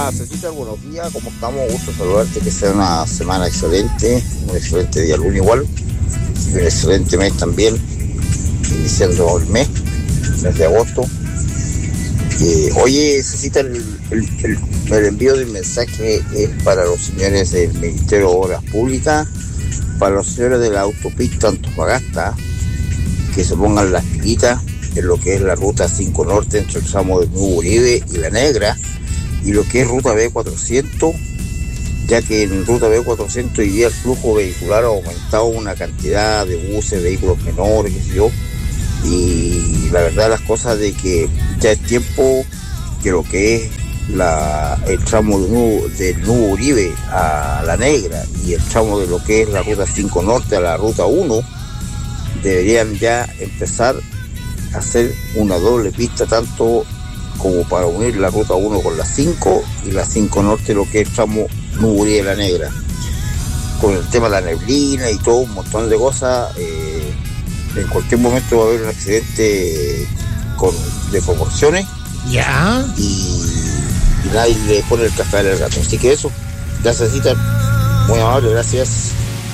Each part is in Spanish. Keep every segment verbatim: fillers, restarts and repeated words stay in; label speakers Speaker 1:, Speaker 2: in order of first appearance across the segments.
Speaker 1: Hola, Cecita, buenos días, ¿cómo estamos? Gusto saludarte, que sea una semana excelente, un excelente día lunes igual, y un excelente mes también, iniciando el mes, mes de agosto. Eh, oye, Cecita, el, el, el, el envío del mensaje es para los señores del Ministerio de Obras Públicas, para los señores de la autopista Antofagasta, que se pongan las pilitas en lo que es la ruta cinco Norte entre el tramo de Nuevo Uribe y La Negra, y lo que es ruta B cuatrocientos, ya que en ruta B cuatrocientos hoy día el flujo vehicular ha aumentado una cantidad de buses, vehículos menores, qué sé yo, y la verdad las cosas de que ya es tiempo que lo que es la, el tramo de Nuevo, del Nuevo Uribe a La Negra y el tramo de lo que es la ruta cinco Norte a la ruta uno deberían ya empezar a hacer una doble pista, tanto como para unir la ruta uno con la cinco y la cinco Norte, lo que es el tramo Nuevo Uribe La Negra. Con el tema de la neblina y todo un montón de cosas, eh, en cualquier momento va a haber un accidente con, de proporciones.
Speaker 2: Ya.
Speaker 1: Y, y nadie le pone el café al gato. Así que eso, gracias, Cita. Muy amable, gracias.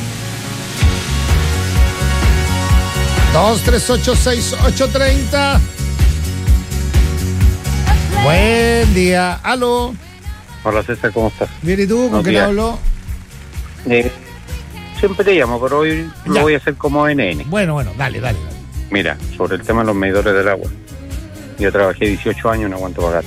Speaker 2: dos tres ocho seis ocho tres cero. Buen día, aló.
Speaker 3: Hola César, ¿cómo estás?
Speaker 2: Bien, ¿y tú? ¿Con quién hablo?
Speaker 3: Eh, siempre te llamo, pero hoy ya lo voy a hacer como N N.
Speaker 2: Bueno, bueno, dale, dale, dale.
Speaker 3: Mira, sobre el tema de los medidores del agua. Yo trabajé dieciocho años en Antofagasta.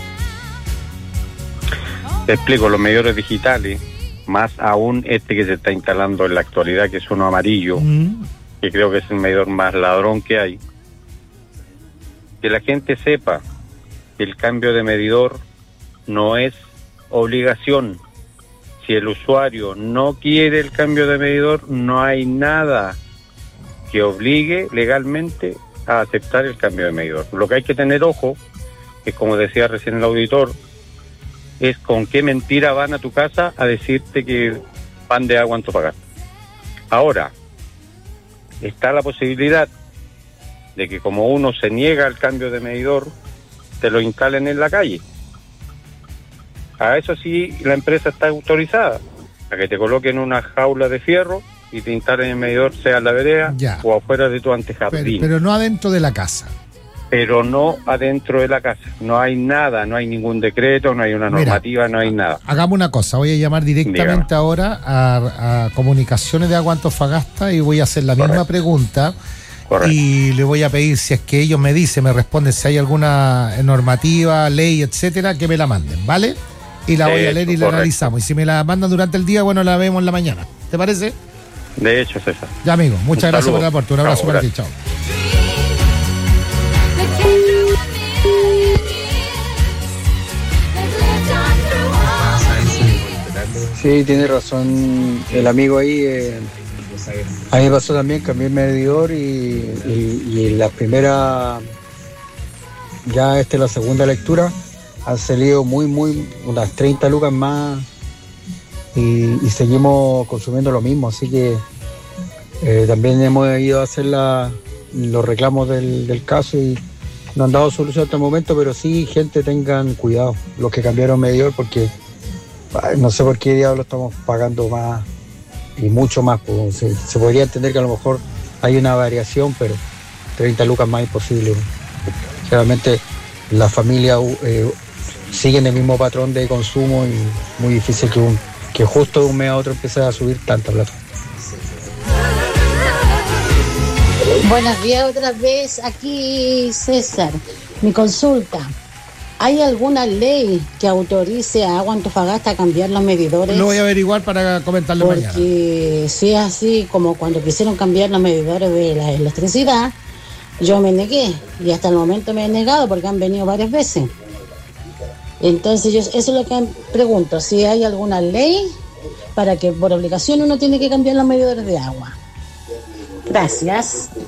Speaker 3: Te explico, los medidores digitales, más aún este que se está instalando en la actualidad, que es uno amarillo, mm. que creo que es el medidor más ladrón que hay. Que la gente sepa que el cambio de medidor no es obligación. Si el usuario no quiere el cambio de medidor, no hay nada que obligue legalmente a aceptar el cambio de medidor. Lo que hay que tener ojo, es como decía recién el auditor, es con qué mentira van a tu casa a decirte que van de agua Antofagasta. Ahora, está la posibilidad de que como uno se niega al cambio de medidor, te lo instalen en la calle. A eso sí la empresa está autorizada, a que te coloquen una jaula de fierro y te instalen el medidor, sea en la vereda ya, o afuera de tu antejardín.
Speaker 2: Pero, pero no adentro de la casa.
Speaker 3: Pero no adentro de la casa. No hay nada, no hay ningún decreto, no hay una normativa, Mira, no hay nada.
Speaker 2: Hagamos una cosa, voy a llamar directamente Dígame. ahora a, a Comunicaciones de Agua Antofagasta y voy a hacer la Correcto. misma pregunta. Correcto. Y le voy a pedir, si es que ellos me dicen, me responden si hay alguna normativa, ley, etcétera, que me la manden, ¿vale? Y la de voy hecho, a leer y la correcto. analizamos. Y si me la mandan durante el día, bueno, la vemos en la mañana. ¿Te parece?
Speaker 3: De hecho, César.
Speaker 2: Ya, amigo, muchas Un gracias saludo. por el aporte. Un abrazo chao, para ti, chao.
Speaker 4: Sí, tiene razón el amigo ahí. Eh, a mí me pasó también, cambié el medidor y, y, y la primera, ya esta es la segunda lectura, han salido muy, muy, unas treinta lucas más y, y seguimos consumiendo lo mismo, así que eh, también hemos ido a hacer la, los reclamos del, del caso y no han dado solución hasta el momento, pero sí, gente, tengan cuidado, los que cambiaron medidor, porque no sé por qué diablo estamos pagando más y mucho más. Pues, se, se podría entender que a lo mejor hay una variación, pero treinta lucas más imposible. Realmente las familias eh, siguen el mismo patrón de consumo y muy difícil que, un, que justo de un mes a otro empiece a subir tanta plata.
Speaker 5: Buenos días otra vez, aquí César. Mi consulta. ¿Hay alguna ley que autorice a Agua Antofagasta a cambiar los medidores?
Speaker 2: Lo voy a averiguar para comentarlo
Speaker 5: Porque
Speaker 2: mañana.
Speaker 5: Porque si es así como cuando quisieron cambiar los medidores de la electricidad, yo me negué y hasta el momento me he negado porque han venido varias veces. Entonces yo, eso es lo que pregunto, si hay alguna ley para que por obligación uno tiene que cambiar los medidores de agua. Gracias.